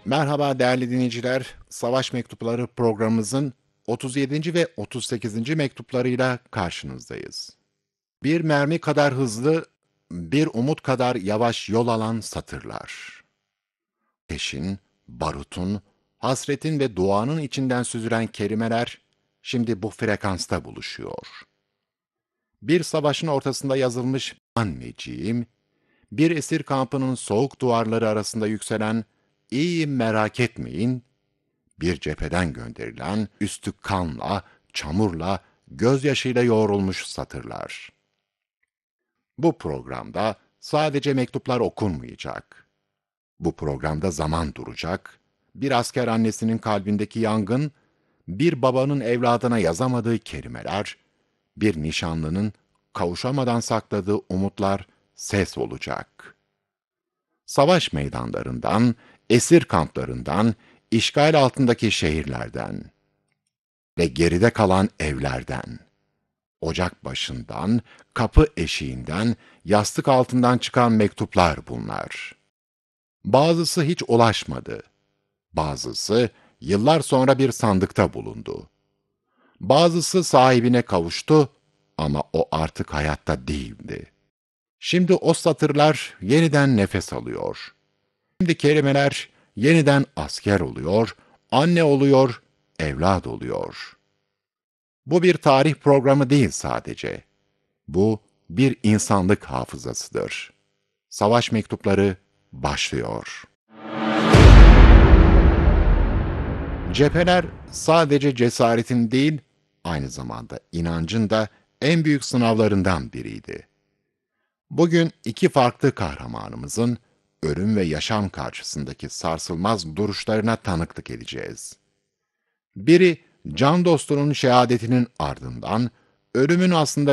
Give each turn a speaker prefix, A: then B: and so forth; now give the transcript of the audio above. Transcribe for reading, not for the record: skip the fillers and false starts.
A: Merhaba değerli dinleyiciler. Savaş Mektupları programımızın 37. ve 38. mektuplarıyla karşınızdayız. Bir mermi kadar hızlı, bir umut kadar yavaş yol alan satırlar. Ateşin, barutun, hasretin ve duanın içinden süzülen kelimeler şimdi bu frekansta buluşuyor. Bir savaşın ortasında yazılmış anneciğim, bir esir kampının soğuk duvarları arasında yükselen "İyiyim merak etmeyin" bir cepheden gönderilen, üstü kanla, çamurla, gözyaşıyla yoğrulmuş satırlar. Bu programda sadece mektuplar okunmayacak. Bu programda zaman duracak, bir asker annesinin kalbindeki yangın, bir babanın evladına yazamadığı kelimeler, bir nişanlının kavuşamadan sakladığı umutlar ses olacak. Savaş meydanlarından, esir kamplarından, işgal altındaki şehirlerden ve geride kalan evlerden, ocak başından, kapı eşiğinden, yastık altından çıkan mektuplar bunlar. Bazısı hiç ulaşmadı. Bazısı yıllar sonra bir sandıkta bulundu. Bazısı sahibine kavuştu ama o artık hayatta değildi. Şimdi o satırlar yeniden nefes alıyor. Şimdi kelimeler yeniden asker oluyor, anne oluyor, evlat oluyor. Bu bir tarih programı değil sadece. Bu bir insanlık hafızasıdır. Savaş mektupları başlıyor. Cepheler sadece cesaretin değil, aynı zamanda inancın da en büyük sınavlarından biriydi. Bugün iki farklı kahramanımızın ölüm ve yaşam karşısındaki sarsılmaz duruşlarına tanıklık edeceğiz. Biri can dostunun şehadetinin ardından ölümün aslında